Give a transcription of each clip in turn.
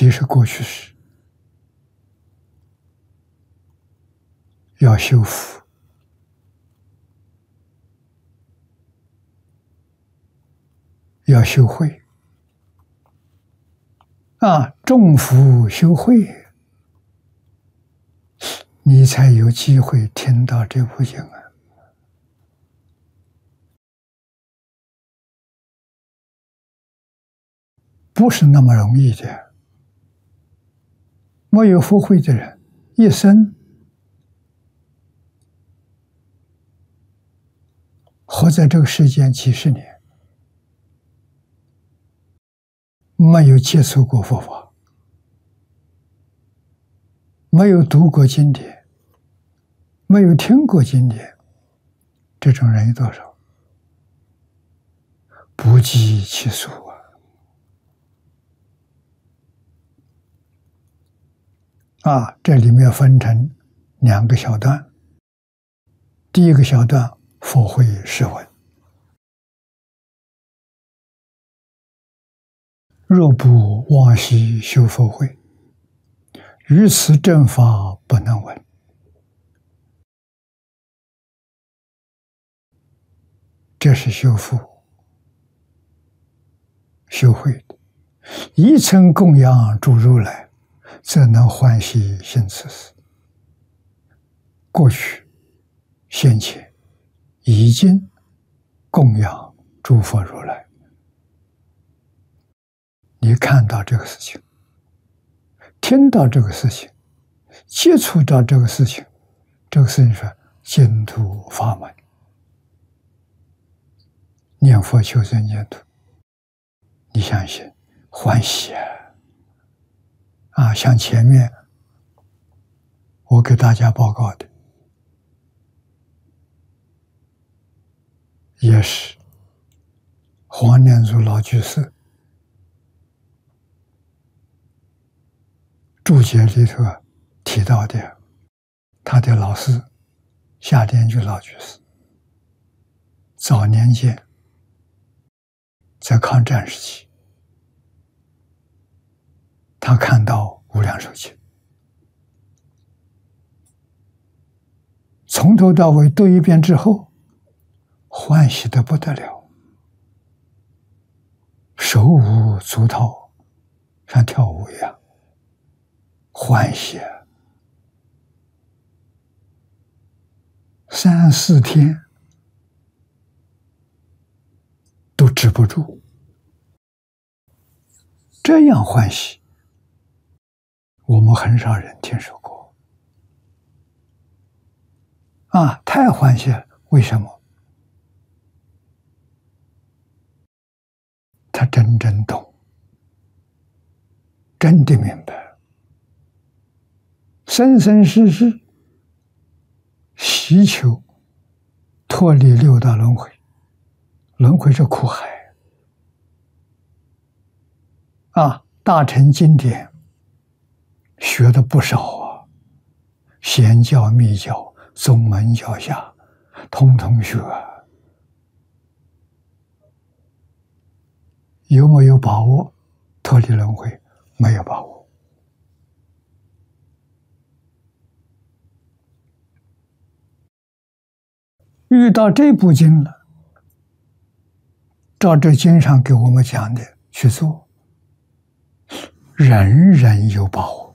即是过去式，要修复，要修慧众福修慧，你才有机会听到这部经啊。不是那么容易的。没有福慧的人，一生活在这个世间几十年，没有接触过佛法，没有读过经典，没有听过经典，这种人有多少？不计其数这里面分成2个小段。第一个小段，佛慧释文。若不往昔修佛慧，于此正法不能闻。这是修福、修慧的。一乘供养诸如来，则能欢喜行此事。过去、现前已经供养诸佛如来，你看到这个事情，听到这个事情，接触到这个事情，这个事情是净土法门，念佛求生净土，你相信欢喜像前面我给大家报告的，也是黄念祖老居士注解里头提到的，他的老师夏莲居老居士早年间在抗战时期，他看到无量寿经，从头到尾读一遍之后，欢喜得不得了，手舞足蹈，像跳舞一样，欢喜3、4天都止不住，这样欢喜，我们很少人听说过太欢喜了。为什么？他真正懂，真的明白，生生世世希求脱离6道轮回，轮回是苦海大乘经典学的不少显教、密教、宗门教下统统学有没有把握脱离轮回？没有把握。遇到这部经了，照这经上给我们讲的去做，人人有把握。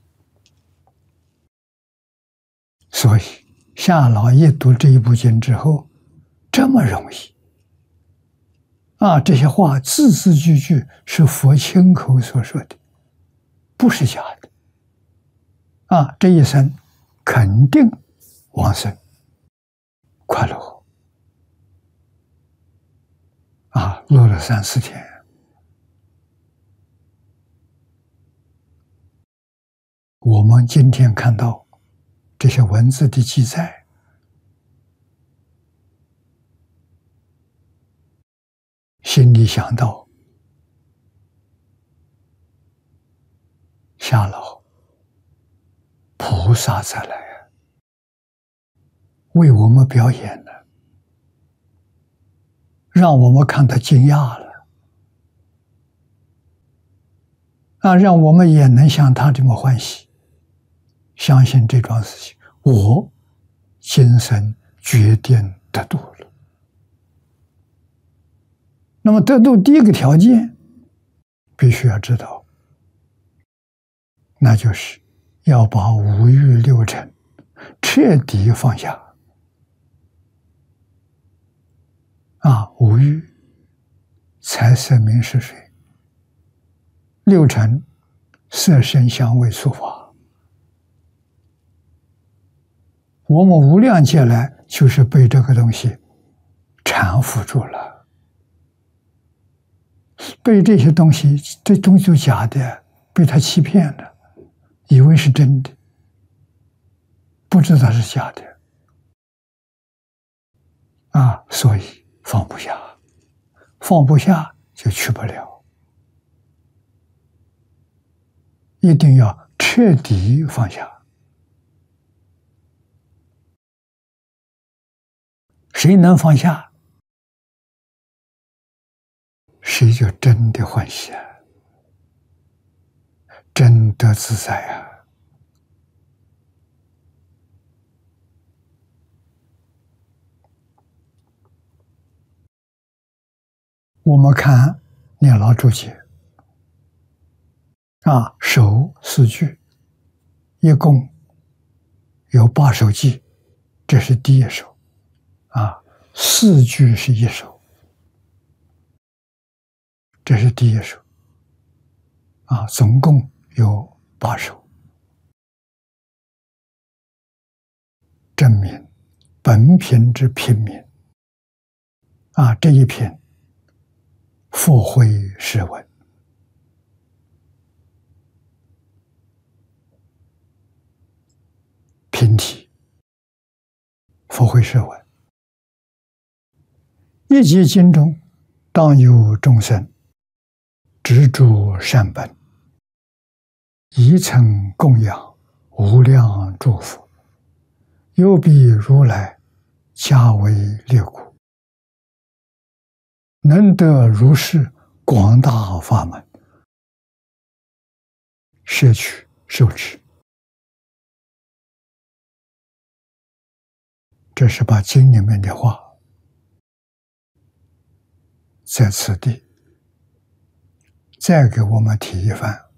所以夏老一读这一部经之后，这么容易这些话字字句句是佛亲口所说的，不是假的这一生肯定往生快乐乐了3、4天。我们今天看到这些文字的记载，心里想到夏老菩萨再来为我们表演了，让我们看得惊讶了让我们也能像他这么欢喜，相信这桩事情，我今生决定得度了。那么得度第一个条件，必须要知道，那就是要把五欲六尘彻底放下。五欲，财色名食睡；六尘，色声香味触法。我们无量劫来就是被这个东西缠缚住了，被这些东西，这东西就假的，被他欺骗了，以为是真的，不知道是假的。所以放不下，放不下就去不了，一定要彻底放下。谁能放下，谁就真的欢喜，真的自在啊！我们看念老注解首四句，一共有8首偈，这是第一首4句是1首，这是第一首总共有8首，证明本品之品名这一品复会释文，品体复会释文。一节经中，当有众生执着善本，一曾供养无量诸佛，又比如来加为列故，能得如是广大法门，摄取受持。这是把经里面的话在此地再给我们提一番。